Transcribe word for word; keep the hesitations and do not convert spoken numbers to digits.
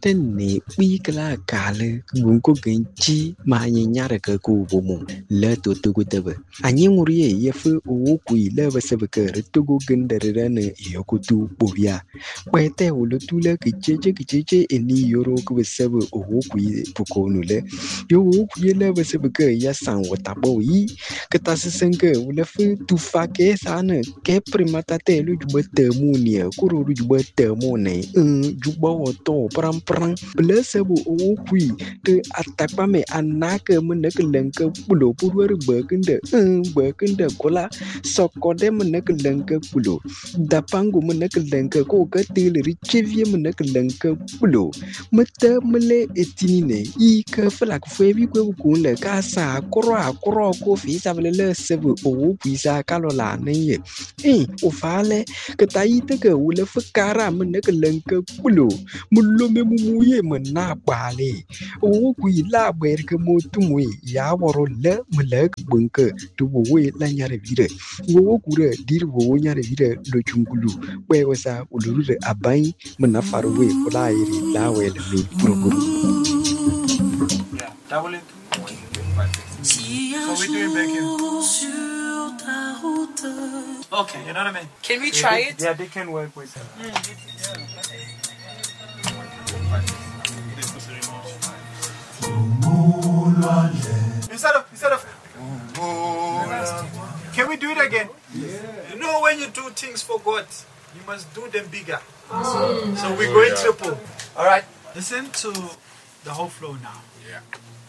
Tene wikla kale gunko genchi ma nyara ka ku bomo le to tugu tebe anyi ngurie yefu owo kui le basebe ke tugu gendere ne yokutu bobia kwete ulutule kicheche kicheche eni yoro ku basebe owo kui pukonu le yo owo kui le basebe ke ya san watabo yi ketasenke ulefu tufa ke sana ke primata te lu jubete munia kuru jubete mone juba oto pram pram blesebo owo kui te atakpame anake meneke lenke pulo purwer bekende bekende kola sokode meneke lenke pulo dapango meneke lenke ko ketele richevie meneke lenke pulo mete mele etinine i ke flak febi kwe kunle kasa akro akro ko fi sabele sebo owo kui sa kalola neye eh ofale ketayite ke wule fukara meneke lenke pulo mulome mumuye mena bale o kui la ber ke motumwe ya woro le mlek bunke to we la nyare vire wo kure dir wo nyare vire lo chungulu we wasa ulure abai mena farwe kula iri la we le mi puruguru yeah double it so we doing back here okay you know what I mean can we try it yeah they can work with it mm. Instead of, instead of, can we do it again? Yeah. You know when you do things for God, you must do them bigger. Mm. So we're going triple. All right. Listen to the whole flow now. Yeah.